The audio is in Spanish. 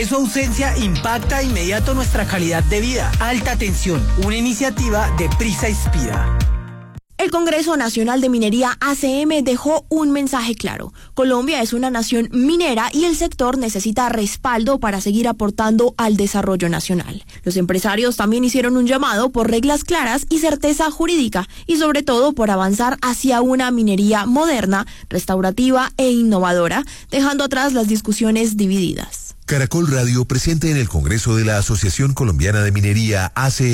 Su ausencia impacta de inmediato nuestra calidad de vida. Alta tensión, una iniciativa de Prisa Inspira. El Congreso Nacional de Minería ACM dejó un mensaje claro. Colombia es una nación minera y el sector necesita respaldo para seguir aportando al desarrollo nacional. Los empresarios también hicieron un llamado por reglas claras y certeza jurídica y sobre todo por avanzar hacia una minería moderna, restaurativa e innovadora, dejando atrás las discusiones divididas. Caracol Radio presente en el Congreso de la Asociación Colombiana de Minería ACM.